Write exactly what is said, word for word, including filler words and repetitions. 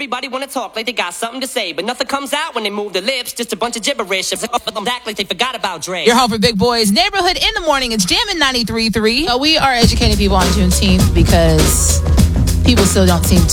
everybody wanna talk like they got something to say, but nothing comes out when they move their lips. Just a bunch of gibberish. Act like they forgot about Dre. Your home for Big Boys Neighborhood in the morning. It's Jammin' ninety-three point three. Uh, we are educating people on Juneteenth because people still don't seem